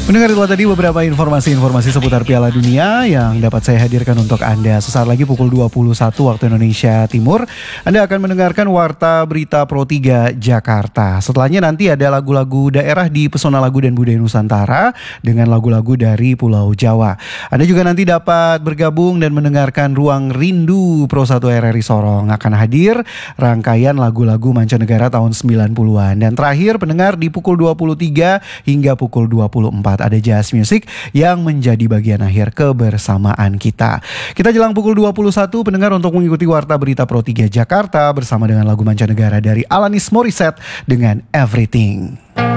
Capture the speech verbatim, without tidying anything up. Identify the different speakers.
Speaker 1: Mendengar itu tadi beberapa informasi-informasi seputar Piala Dunia yang dapat saya hadirkan untuk Anda. Sesaat lagi pukul dua puluh satu waktu Indonesia Timur, Anda akan mendengarkan Warta Berita Pro tiga Jakarta. Setelahnya nanti ada lagu-lagu daerah di Pesona Lagu dan Budaya Nusantara dengan lagu-lagu dari Pulau Jawa. Anda juga nanti dapat bergabung dan mendengarkan Ruang Rindu Pro satu R R I Sorong. Akan hadir rangkaian lagu-lagu mancanegara tahun sembilan puluhan. Dan terakhir pendengar di pukul dua puluh tiga hingga pukul dua puluh empat ada Jazz Music yang menjadi bagian akhir kebersamaan kita. Kita jelang pukul dua puluh satu pendengar untuk mengikuti Warta Berita Pro tiga Jakarta bersama dengan lagu mancanegara dari Alanis Morissette dengan Everything.